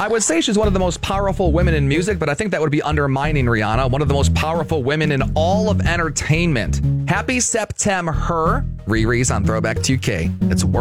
I would say she's one of the most powerful women in music, but I think that would be undermining Rihanna. One of the most powerful women in all of entertainment. Happy September, Riri's on Throwback 2K. It's work.